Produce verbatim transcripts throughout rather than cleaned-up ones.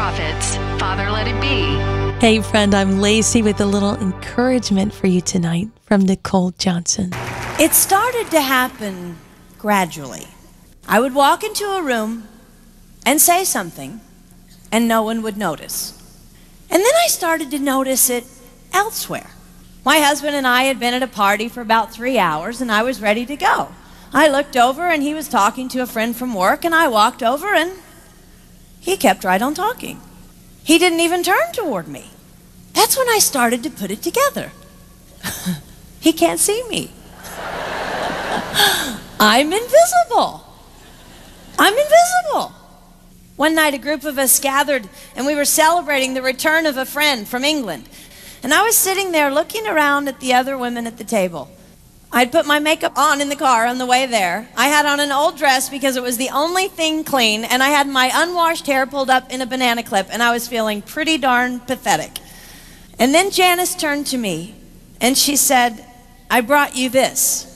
Prophets, Father Let It Be. Hey friend, I'm Lacey with a little encouragement for you tonight from Nicole Johnson. It started to happen gradually. I would walk into a room and say something, and no one would notice. And then I started to notice it elsewhere. My husband and I had been at a party for about three hours, and I was ready to go. I looked over, and he was talking to a friend from work, and I walked over, and he kept right on talking. He didn't even turn toward me. That's when I started to put it together. He can't see me. I'm invisible. I'm invisible. One night, a group of us gathered, and we were celebrating the return of a friend from England. And I was sitting there looking around at the other women at the table. I'd put my makeup on in the car on the way there. I had on an old dress because it was the only thing clean, and I had my unwashed hair pulled up in a banana clip, and I was feeling pretty darn pathetic. And then Janice turned to me, and she said, "I brought you this."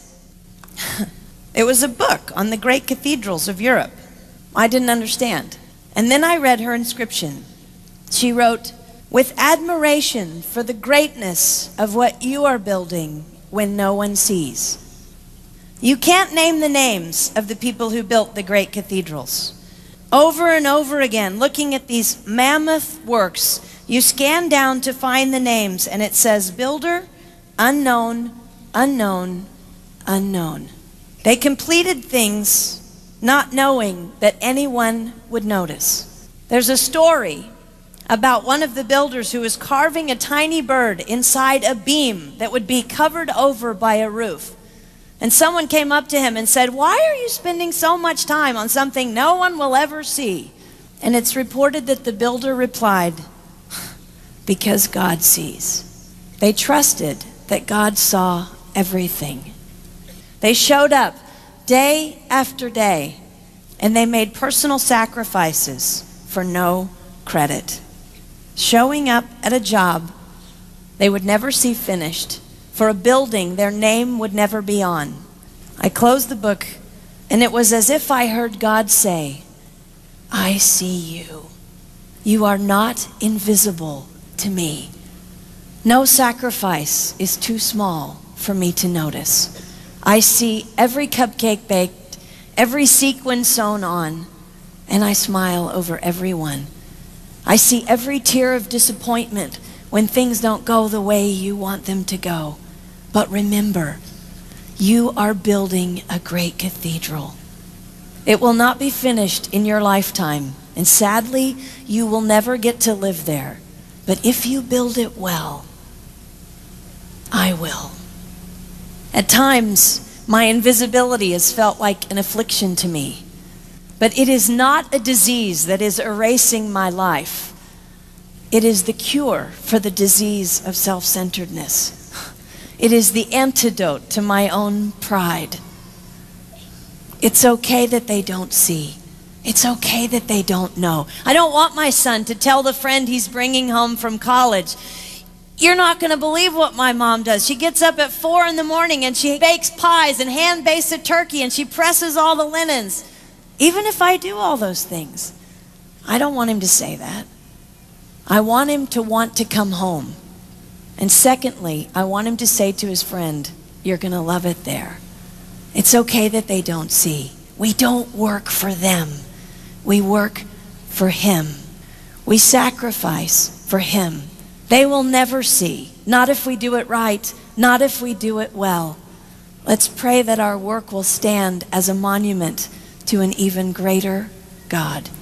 It was a book on the great cathedrals of Europe. I didn't understand. And then I read her inscription. She wrote, "With admiration for the greatness of what you are building when no one sees." You can't name the names of the people who built the great cathedrals. Over and over again, looking at these mammoth works, you scan down to find the names, and it says, builder, unknown, unknown, unknown. They completed things not knowing that anyone would notice. There's a story about one of the builders who was carving a tiny bird inside a beam that would be covered over by a roof. And someone came up to him and said, "Why are you spending so much time on something no one will ever see?" And it's reported that the builder replied, "Because God sees." They trusted that God saw everything. They showed up day after day, and they made personal sacrifices for no credit. Showing up at a job they would never see finished, for a building their name would never be on. I closed the book, and it was as if I heard God say, "I see you. You are not invisible to me. No sacrifice is too small for me to notice. I see every cupcake baked, every sequin sewn on, and I smile over every one. I see every tear of disappointment when things don't go the way you want them to go. But remember, you are building a great cathedral. It will not be finished in your lifetime, and sadly, you will never get to live there. But if you build it well, I will." At times, my invisibility has felt like an affliction to me. But it is not a disease that is erasing my life. It is the cure for the disease of self-centeredness. It is the antidote to my own pride. It's okay that they don't see. It's okay that they don't know. I don't want my son to tell the friend he's bringing home from college, "You're not going to believe what my mom does. She gets up at four in the morning and she bakes pies and hand bakes a turkey and she presses all the linens." Even if I do all those things, I don't want him to say that. I want him to want to come home. And secondly, I want him to say to his friend, "You're going to love it there." It's okay that they don't see. We don't work for them. We work for Him. We sacrifice for Him. They will never see, not if we do it right, not if we do it well. Let's pray that our work will stand as a monument to an even greater God.